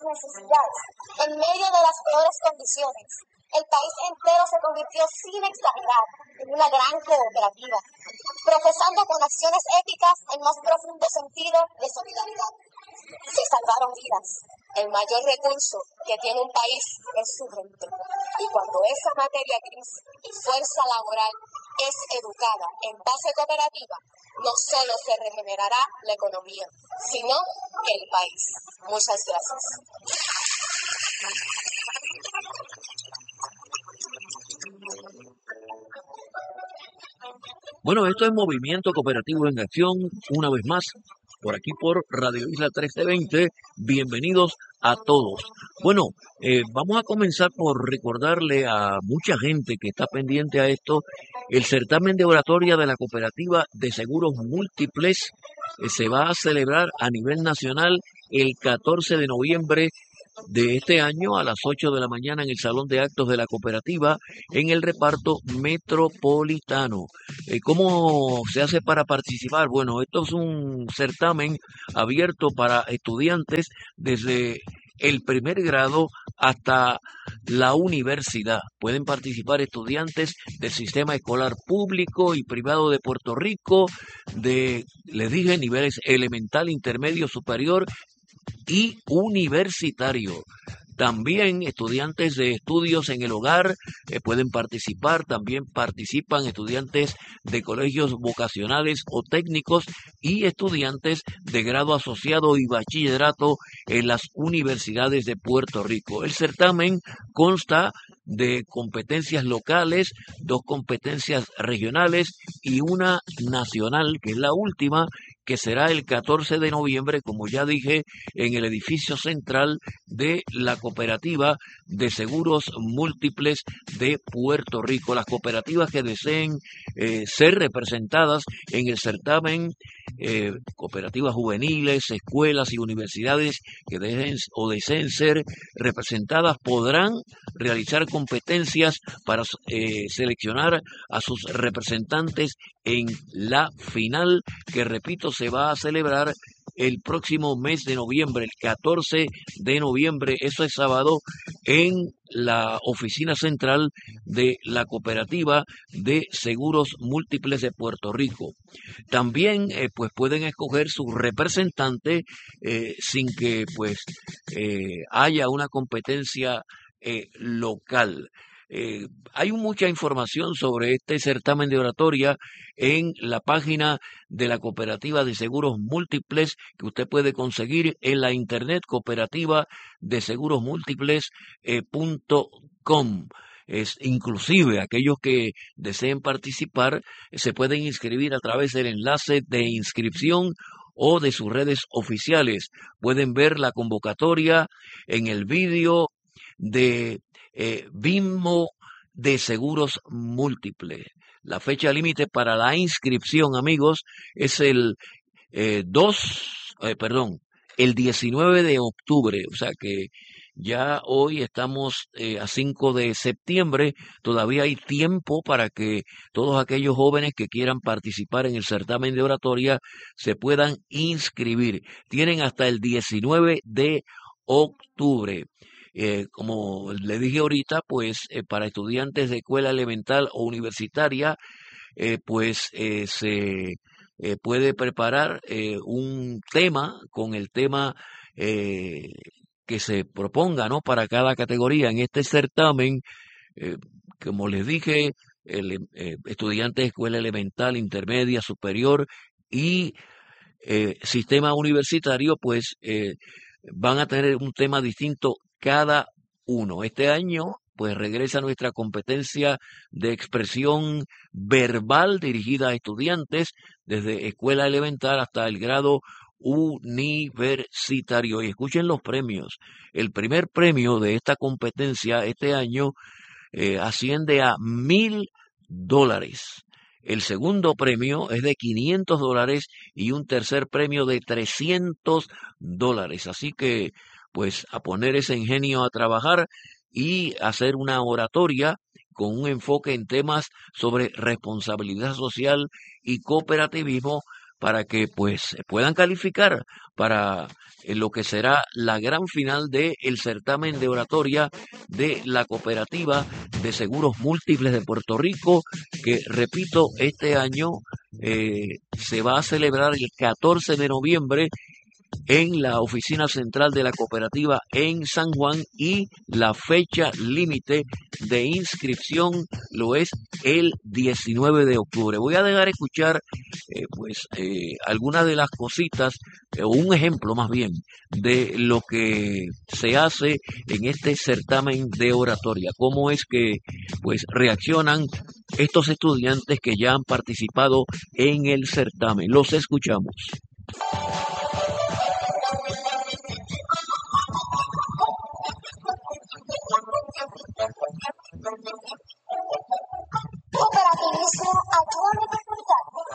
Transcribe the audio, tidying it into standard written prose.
necesidades, en medio de las peores condiciones. El país entero se convirtió, sin exagerar, en una gran cooperativa, profesando con acciones éticas el más profundo sentido de solidaridad. Se salvaron vidas. El mayor recurso que tiene un país es su gente. Y cuando esa materia gris y fuerza laboral es educada en base cooperativa, no solo se regenerará la economía, sino el país. Muchas gracias. Bueno, esto es Movimiento Cooperativo en Acción, una vez más, por aquí por Radio Isla 1320. Bienvenidos a todos. Bueno, vamos a comenzar por recordarle a mucha gente que está pendiente a esto, el certamen de oratoria de la Cooperativa de Seguros Múltiples se va a celebrar a nivel nacional el 14 de noviembre de este año a las 8 de la mañana en el Salón de Actos de la Cooperativa en el reparto metropolitano. ¿Cómo se hace para participar? Bueno, esto es un certamen abierto para estudiantes desde el primer grado hasta la universidad. Pueden participar estudiantes del sistema escolar público y privado de Puerto Rico, les dije, niveles elemental, intermedio, superior y universitario. También estudiantes de estudios en el hogar pueden participar. También participan estudiantes de colegios vocacionales o técnicos y estudiantes de grado asociado y bachillerato en las universidades de Puerto Rico. El certamen consta de competencias locales, 2 competencias regionales y una nacional, que es la última, que será el 14 de noviembre, como ya dije, en el edificio central de la Cooperativa de Seguros Múltiples de Puerto Rico. Las cooperativas que deseen ser representadas en el certamen, cooperativas juveniles, escuelas y universidades que deseen ser representadas, podrán realizar competencias para seleccionar a sus representantes en la final, que repito, se va a celebrar el próximo mes de noviembre, el 14 de noviembre, eso es sábado, en la oficina central de la Cooperativa de Seguros Múltiples de Puerto Rico. También pues pueden escoger su representante sin que pues haya una competencia local. Hay mucha información sobre este certamen de oratoria en la página de la Cooperativa de Seguros Múltiples, que usted puede conseguir en la internet, cooperativa de seguros múltiples.com. Inclusive aquellos que deseen participar se pueden inscribir a través del enlace de inscripción o de sus redes oficiales. Pueden ver la convocatoria en el vídeo de BIMO de Seguros Múltiples. La fecha límite para la inscripción, amigos, es el 19 de octubre, o sea que ya hoy estamos a 5 de septiembre, todavía hay tiempo para que todos aquellos jóvenes que quieran participar en el certamen de oratoria se puedan inscribir. Tienen hasta el 19 de octubre. Como le dije ahorita, pues para estudiantes de escuela elemental o universitaria, se puede preparar un tema con el tema que se proponga, ¿no?, para cada categoría. En este certamen, como les dije, estudiantes de escuela elemental, intermedia, superior y sistema universitario, pues van a tener un tema distinto cada uno. Este año, pues regresa nuestra competencia de expresión verbal dirigida a estudiantes desde escuela elemental hasta el grado universitario. Y escuchen los premios. El primer premio de esta competencia este año asciende a $1,000. El segundo premio es de $500 y un tercer premio de $300. Así que, pues, a poner ese ingenio a trabajar y hacer una oratoria con un enfoque en temas sobre responsabilidad social y cooperativismo para que pues puedan calificar para lo que será la gran final del certamen de oratoria de la Cooperativa de Seguros Múltiples de Puerto Rico, que repito, este año se va a celebrar el 14 de noviembre en la oficina central de la cooperativa en San Juan, y la fecha límite de inscripción lo es el 19 de octubre. Voy a dejar escuchar algunas de las cositas, o un ejemplo más bien, de lo que se hace en este certamen de oratoria, cómo es que pues reaccionan estos estudiantes que ya han participado en el certamen. Los escuchamos.